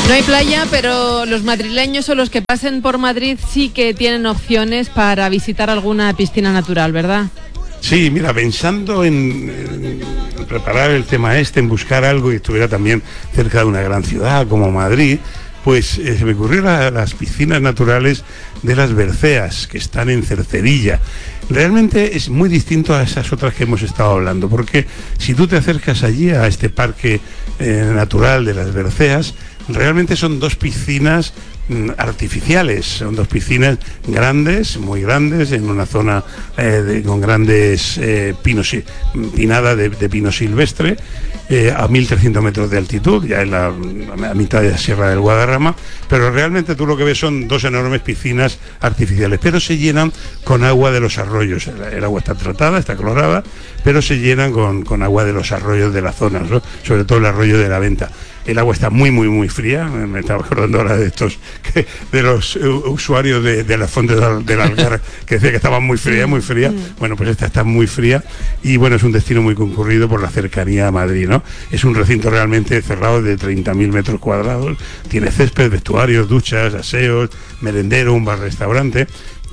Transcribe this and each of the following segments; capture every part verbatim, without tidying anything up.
No hay playa, pero los madrileños o los que pasen por Madrid sí que tienen opciones para visitar alguna piscina natural, ¿verdad? Sí, mira, pensando en, en preparar el tema este, en buscar algo que estuviera también cerca de una gran ciudad como Madrid, pues eh, se me ocurrió la, las piscinas naturales de las Berceas, que están en Cercerilla. Realmente es muy distinto a esas otras que hemos estado hablando, porque si tú te acercas allí a este parque eh, natural de las Berceas, realmente son dos piscinas mm, artificiales, son dos piscinas grandes, muy grandes, en una zona eh, de, con grandes eh, pinos, pinada de, de pino silvestre, eh, a mil trescientos metros de altitud, ya en la a mitad de la Sierra del Guadarrama, pero realmente tú lo que ves son dos enormes piscinas artificiales, pero se llenan con agua de los arroyos. El, el agua está tratada, está clorada, pero se llenan con, con agua de los arroyos de la zona, ¿no? Sobre todo el arroyo de la Venta. El agua está muy, muy, muy fría. Me estaba acordando ahora de estos, que, de los uh, usuarios de, de las fuentes del, del Algar, que decía que estaba muy fría, muy fría. Bueno, pues esta está muy fría y bueno, es un destino muy concurrido por la cercanía a Madrid, ¿no? Es un recinto realmente cerrado de treinta mil metros cuadrados. Tiene césped, vestuarios, duchas, aseos, merendero, un bar-restaurante.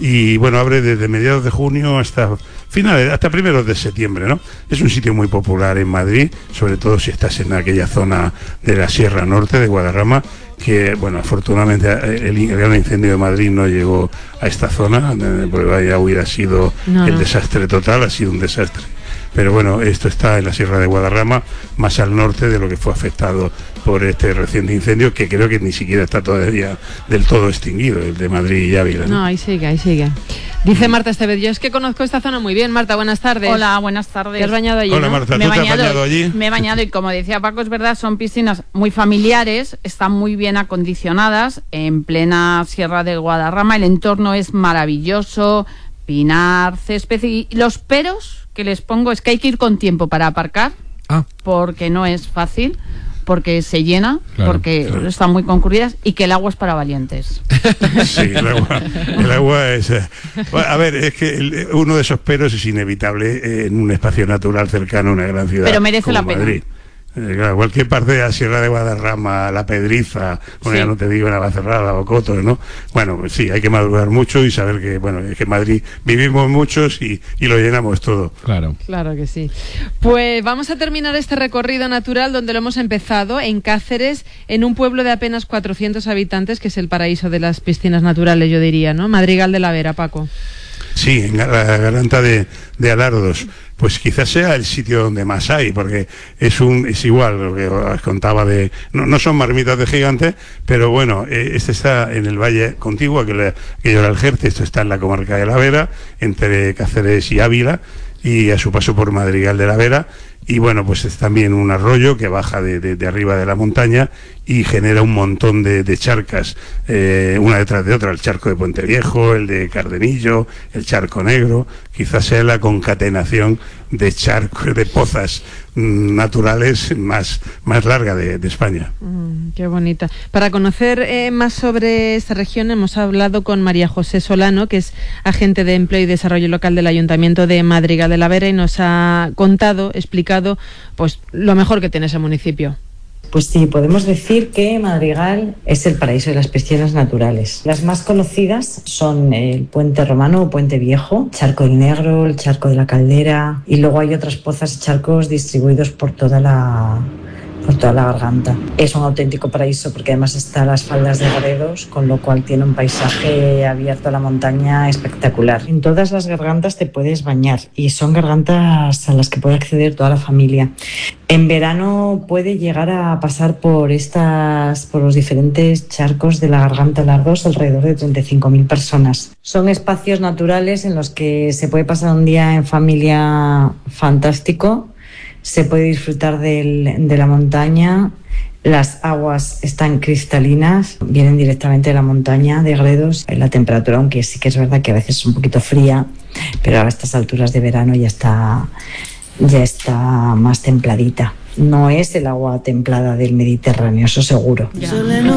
Y bueno, abre desde mediados de junio hasta finales, hasta primeros de septiembre, ¿no? Es un sitio muy popular en Madrid, sobre todo si estás en aquella zona de la Sierra Norte de Guadarrama, que bueno, afortunadamente el, el gran incendio de Madrid no llegó a esta zona, porque ya hubiera sido no, el no. desastre total, ha sido un desastre. Pero bueno, esto está en la Sierra de Guadarrama, más al norte de lo que fue afectado por este reciente incendio, que creo que ni siquiera está todavía del todo extinguido, el de Madrid y Ávila, ¿no? No, ahí sigue, ahí sigue. Dice Marta Estevez, yo es que conozco esta zona muy bien. Marta, buenas tardes. Hola, buenas tardes. ¿Te has bañado allí? Hola, ¿no? Marta, ¿tú me te bañado, has bañado allí? Me he bañado y como decía Paco, es verdad, son piscinas muy familiares, están muy bien acondicionadas, en plena Sierra de Guadarrama, el entorno es maravilloso, pinar, césped, y los peros que les pongo es que hay que ir con tiempo para aparcar, ah. porque no es fácil, porque se llena, claro, porque claro. están muy concurridas, y que el agua es para valientes. Sí, el agua, el agua es... Bueno, a ver, es que el, uno de esos peros es inevitable eh, en un espacio natural cercano a una gran ciudad. Pero merece como la pena. Madrid. Eh, claro, cualquier parte de la Sierra de Guadarrama, La Pedriza, bueno, sí. ya no te digo Navacerrada, Bocoto, ¿no? Bueno, pues sí, hay que madurar mucho y saber que, bueno, es que en Madrid vivimos muchos y, y lo llenamos todo. Claro. Claro que sí. Pues vamos a terminar este recorrido natural donde lo hemos empezado, en Cáceres, en un pueblo de apenas cuatrocientos habitantes, que es el paraíso de las piscinas naturales, yo diría, ¿no? Madrigal de la Vera, Paco. Sí, en la garganta de, de Alardos. Pues quizás sea el sitio donde más hay, porque es un es igual lo que os contaba de... No, no son marmitas de gigantes, pero bueno, eh, este está en el valle contiguo, que le, aquello era el Jerte, esto está en la comarca de la Vera, entre Cáceres y Ávila, y a su paso por Madrigal de la Vera. Y bueno, pues es también un arroyo que baja de, de, de arriba de la montaña y genera un montón de, de charcas, eh, una detrás de otra, el charco de Puente Viejo, el de Cardenillo, el charco negro. Quizás sea la concatenación de charcos, de pozas mm, naturales más, más larga de, de España. Mm, qué bonita. Para conocer eh, más sobre esta región hemos hablado con María José Solano, que es agente de Empleo y Desarrollo Local del Ayuntamiento de Madrigal de la Vera, y nos ha contado, explicado pues lo mejor que tiene ese municipio. Pues sí, podemos decir que Madrigal es el paraíso de las piscinas naturales. Las más conocidas son el Puente Romano o Puente Viejo, Charco del Negro, el Charco de la Caldera, y luego hay otras pozas y charcos distribuidos por toda la... por toda la garganta. Es un auténtico paraíso porque además está a las faldas de Gredos, con lo cual tiene un paisaje abierto a la montaña espectacular. En todas las gargantas te puedes bañar y son gargantas a las que puede acceder toda la familia. En verano puede llegar a pasar por estas, por los diferentes charcos de la Garganta Lardos alrededor de treinta y cinco mil personas. Son espacios naturales en los que se puede pasar un día en familia fantástico. Se puede disfrutar del, de la montaña, las aguas están cristalinas, vienen directamente de la montaña de Gredos. La temperatura, aunque sí que es verdad que a veces es un poquito fría, pero a estas alturas de verano ya está, ya está más templadita. No es el agua templada del Mediterráneo, eso seguro. Ya.